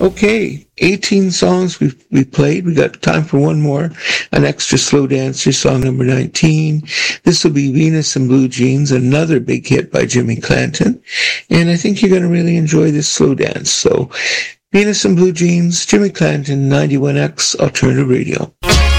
Okay, 18 songs we played. We got time for one more, an extra slow dancer, song number 19. This will be Venus and Blue Jeans, another big hit by Jimmy Clanton. And I think you're going to really enjoy this slow dance. So, Venus and Blue Jeans, Jimmy Clanton, 91X Alternative Radio.